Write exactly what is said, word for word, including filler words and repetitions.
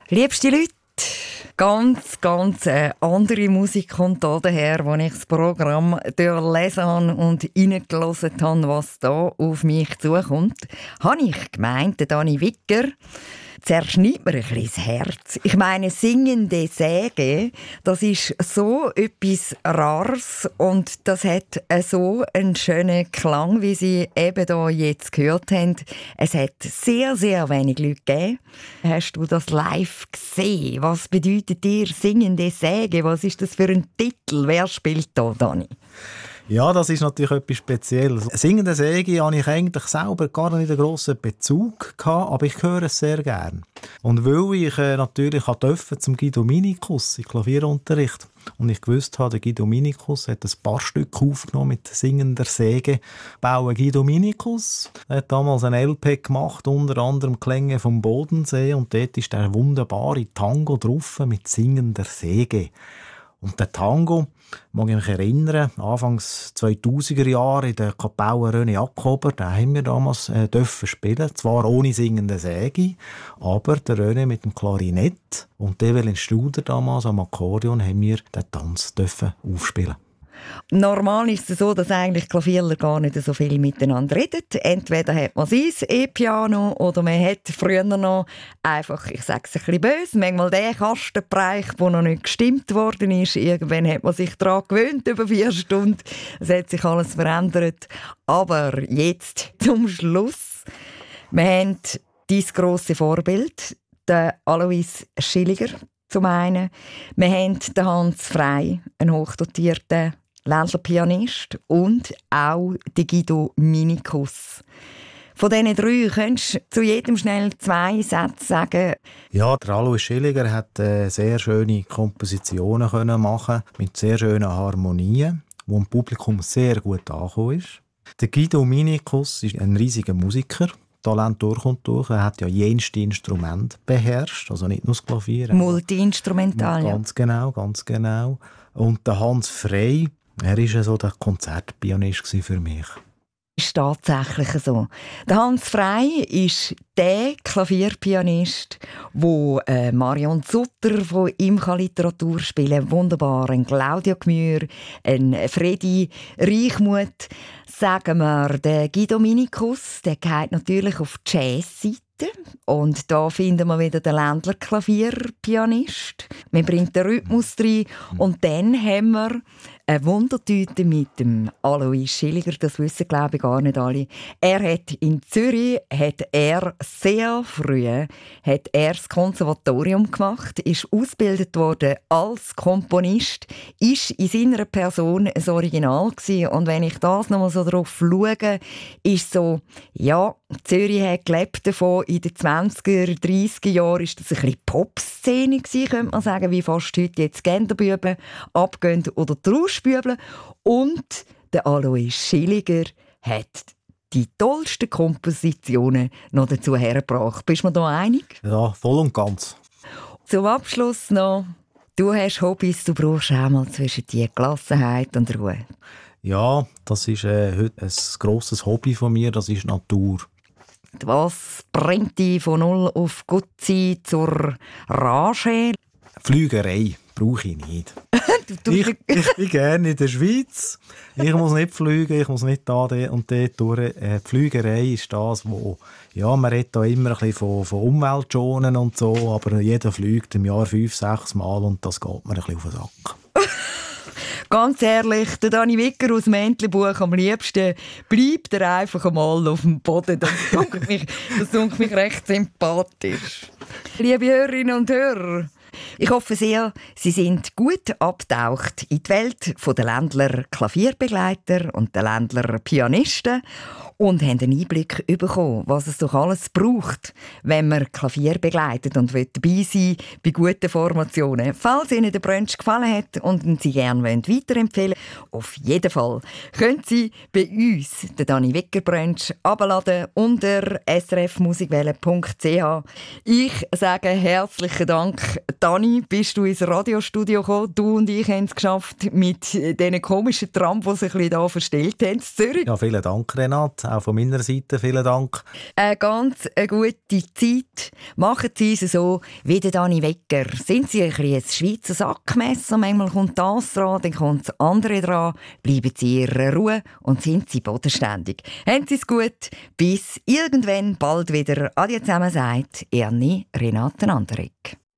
Liebste Leute, ganz, ganz äh, andere Musik kommt da daher, als ich das Programm durchlesen habe und reingelassen habe, was da auf mich zukommt. Habe ich gemeint, der Dani Wicker zerschneidet mir ein bisschen das Herz. Ich meine, singende Säge, das ist so etwas Rares und das hat so einen schönen Klang, wie Sie eben hier jetzt gehört haben. Es hat sehr, sehr wenig Leute gegeben. Hast du das live gesehen? Was bedeutet dir singende Säge? Was ist das für ein Titel? Wer spielt da, Dani? Ja, das ist natürlich etwas Spezielles. Singende Säge hatte ich eigentlich selber gar nicht einen grossen Bezug gehabt, aber ich höre es sehr gerne. Und weil ich äh, natürlich durfte zum Guido Minikus in Klavierunterricht und ich gewusst habe, der Guido Minikus hat ein paar Stücke aufgenommen mit singender Säge. Bauen Guido Minikus hat damals ein L P gemacht, unter anderem Klänge vom Bodensee und dort ist der wunderbare Tango drauf mit singender Säge. Und der Tango, mag ich mich erinnern, Anfangs zweitausender Jahre in der Kapelle René Jakober, den haben wir damals äh, dürfen spielen, zwar ohne singende Säge, aber der René mit dem Klarinett und Evelyn Studer damals am Akkordeon haben wir den Tanz dürfen aufspielen. Normal ist es so, dass eigentlich Klavierler gar nicht so viel miteinander reden. Entweder hat man sein E-Piano oder man hat früher noch einfach, ich sage es ein bisschen böse, manchmal den Kastenbereich, der noch nicht gestimmt worden ist. Irgendwann hat man sich daran gewöhnt, über vier Stunden. Es hat sich alles verändert. Aber jetzt zum Schluss. Wir haben dein grosse Vorbild, den Alois Schilliger zum einen. Wir haben den Hans Frey, einen hochdotierten Ländlerpianist und auch den Guido Minikus. Von diesen drei könntest du zu jedem schnell zwei Sätze sagen. Ja, der Alois Schilliger hat äh, sehr schöne Kompositionen können machen mit sehr schönen Harmonien, wo im Publikum sehr gut angekommen ist. Der Guido Minikus ist ein riesiger Musiker. Talent durch und durch. Er hat ja jenste Instrumente beherrscht, also nicht nur das Klavier. Multi-instrumental, ja. Ganz genau, ganz genau. Und der Hans Frey, er war ja so der Konzertpianist für mich. Das ist tatsächlich so. Der Hans Frey ist der Klavierpianist, wo äh, Marion Sutter von ihm Literatur spielen kann. Wunderbar. Ein Claudio Gmür, ein Freddy Reichmuth. Sagen wir, der Guido Minikus, der geht natürlich auf die Jazz-Seite. Und da finden wir wieder den Ländler Klavierpianist. Man bringt den Rhythmus rein. Und dann haben wir eine Wundertüte mit dem Alois Schilliger. Das wissen, glaube ich, gar nicht alle. Er hat in Zürich hat er sehr früh hat er das Konservatorium gemacht, ist ausgebildet worden als Komponist, ist in seiner Person ein Original gewesen. Und wenn ich das noch mal so drauf schaue, ist so, ja, Zürich hat gelebt davon. In den zwanziger, dreissiger Jahren war das ein bisschen Pop-Szene gewesen, könnte man sagen, wie fast heute jetzt Genderbuben abgehen oder die Rauschbüble. Und der Alois Schilliger hat die tollsten Kompositionen noch dazu hergebracht. Bist du mir da einig? Ja, voll und ganz. Zum Abschluss noch, du hast Hobbys, du brauchst auch mal zwischen die Gelassenheit und Ruhe. Ja, das ist äh, heute ein grosses Hobby von mir, das ist Natur. Was bringt dich von null auf Gutzi zur Rage? Flügerei brauche ich nicht. du, du ich, ich bin gerne in der Schweiz. Ich muss nicht fliegen, ich muss nicht da und dort durch. Äh, die Flügerei ist das, wo ja, man redet da immer ein bisschen von, von Umweltschonen und so, aber jeder fliegt im Jahr fünf, sechs Mal und das geht mir ein bisschen auf den Sack. Ganz ehrlich, der Dani Wicker aus dem Entlebuch, am liebsten bleibt er einfach einmal auf dem Boden. Das dunkelt mich, das dunkelt mich recht sympathisch. Liebe Hörerinnen und Hörer, ich hoffe sehr, Sie sind gut abgetaucht in die Welt der Ländler Klavierbegleiter und der Ländler Pianisten und haben einen Einblick bekommen, was es doch alles braucht, wenn man Klavier begleitet und dabei sein bei guten Formationen. Falls Ihnen der Brunch gefallen hat und Sie gerne weiterempfehlen wollen, auf jeden Fall können Sie bei uns den Dani Wicker Brunch abladen unter s r f musikwelle punkt c h. Ich sage herzlichen Dank, Dani, Dani, bist du ins Radiostudio gekommen. Du und ich haben es geschafft mit diesen komischen Tram, die sich hier verstellt haben in Zürich. Ja, vielen Dank, Renate. Auch von meiner Seite vielen Dank. Eine ganz eine gute Zeit. Machen Sie es so wie der Dani Wecker. Sind Sie ein bisschen ein Schweizer Sackmesser? Manchmal kommt das dran, dann kommt das andere dran. Bleiben Sie in Ihrer Ruhe und sind Sie bodenständig. Haben Sie es gut. Bis irgendwann bald wieder. Adieu zusammen, sagt Ernie Renate Anderegg.